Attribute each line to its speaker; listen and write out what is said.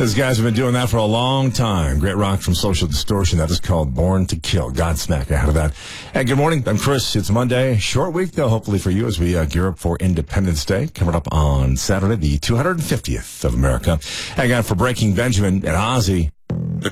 Speaker 1: Those guys have been doing that for a long time. Great rock from Social Distortion. That is called Born to Kill. Godsmack out of that. Hey, good morning. I'm Chris. It's Monday. Short week, though, hopefully for you as we gear up for Independence Day. Coming up on Saturday, the 250th of America. Hang on for Breaking Benjamin and Ozzy.